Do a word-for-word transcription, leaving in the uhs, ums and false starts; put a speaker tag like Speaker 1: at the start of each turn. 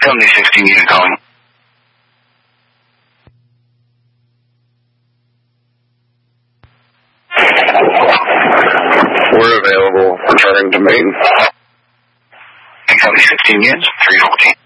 Speaker 1: Company sixteen unit calling.
Speaker 2: We're available. Returning to main.
Speaker 1: Company sixteen units, three fourteen.